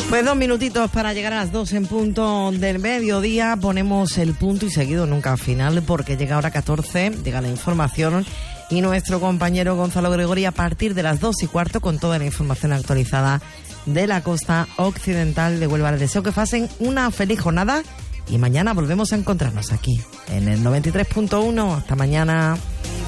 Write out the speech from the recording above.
Pues 2 minutitos para llegar a las 2 en punto del mediodía. Ponemos el punto y seguido nunca al final, porque llega hora 14, llega la información y nuestro compañero Gonzalo Gregori a partir de las 2:15 con toda la información actualizada de la costa occidental de Huelva. Les deseo que pasen una feliz jornada y mañana volvemos a encontrarnos aquí en el 93.1. Hasta mañana.